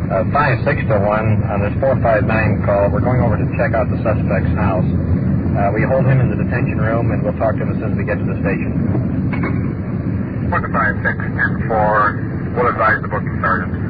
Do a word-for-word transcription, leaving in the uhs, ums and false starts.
Uh, five six to one on this four five nine call. We're going over to check out the suspect's house. Uh, we hold him in the detention room, and we'll talk to him as soon as we get to the station. one to five six ten four. We'll advise the booking sergeant.